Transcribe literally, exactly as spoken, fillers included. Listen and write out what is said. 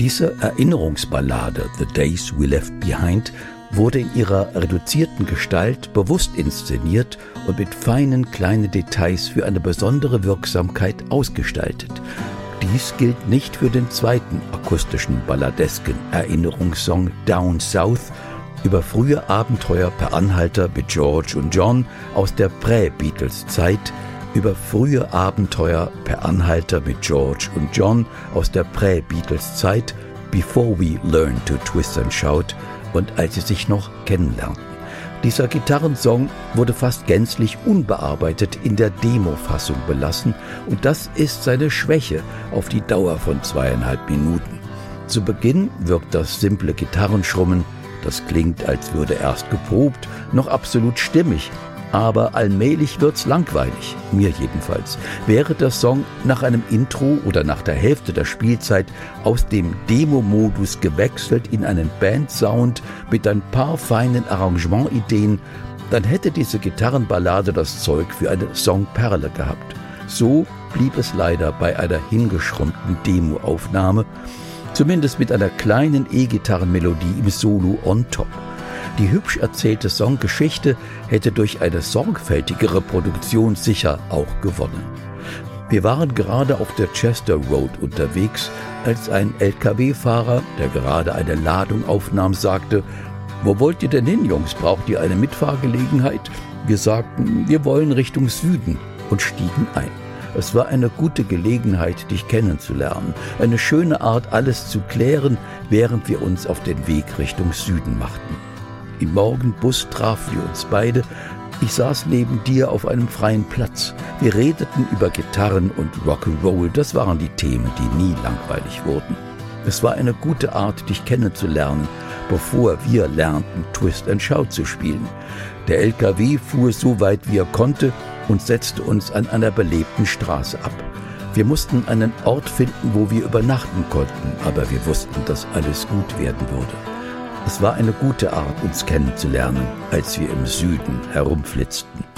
Diese Erinnerungsballade The Days We Left Behind wurde in ihrer reduzierten Gestalt bewusst inszeniert und mit feinen kleinen Details für eine besondere Wirksamkeit ausgestaltet. Dies gilt nicht für den zweiten akustischen balladesken Erinnerungssong Down South über frühe Abenteuer per Anhalter mit George und John aus der Prä-Beatles-Zeit, über frühe Abenteuer per Anhalter mit George und John aus der Prä-Beatles-Zeit, Before We Learn to Twist and Shout und als sie sich noch kennenlernten. Dieser Gitarrensong wurde fast gänzlich unbearbeitet in der Demo-Fassung belassen und das ist seine Schwäche auf die Dauer von zweieinhalb Minuten. Zu Beginn wirkt das simple Gitarrenschrummen, das klingt, als würde erst geprobt, noch absolut stimmig, aber allmählich wird's langweilig, mir jedenfalls. Wäre der Song nach einem Intro oder nach der Hälfte der Spielzeit aus dem Demo-Modus gewechselt in einen Band-Sound mit ein paar feinen Arrangementideen, dann hätte diese Gitarrenballade das Zeug für eine Songperle gehabt. So blieb es leider bei einer hingeschrumpften Demo-Aufnahme, zumindest mit einer kleinen E-Gitarrenmelodie im Solo on top. Die hübsch erzählte Songgeschichte hätte durch eine sorgfältigere Produktion sicher auch gewonnen. Wir waren gerade auf der Chester Road unterwegs, als ein L K W-Fahrer, der gerade eine Ladung aufnahm, sagte: »Wo wollt ihr denn hin, Jungs? Braucht ihr eine Mitfahrgelegenheit?« Wir sagten, wir wollen Richtung Süden und stiegen ein. Es war eine gute Gelegenheit, dich kennenzulernen, eine schöne Art, alles zu klären, während wir uns auf den Weg Richtung Süden machten. Im Morgenbus trafen wir uns beide. Ich saß neben dir auf einem freien Platz. Wir redeten über Gitarren und Rock'n'Roll, das waren die Themen, die nie langweilig wurden. Es war eine gute Art, dich kennenzulernen, bevor wir lernten, Twist and Shout zu spielen. Der L K W fuhr so weit wie er konnte und setzte uns an einer belebten Straße ab. Wir mussten einen Ort finden, wo wir übernachten konnten, aber wir wussten, dass alles gut werden würde. Es war eine gute Art, uns kennenzulernen, als wir im Süden herumflitzten.